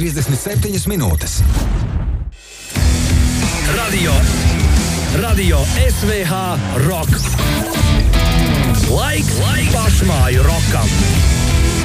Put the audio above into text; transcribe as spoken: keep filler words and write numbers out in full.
trīsdesmit septiņas minūtes. Radio, Radio S V H Rock.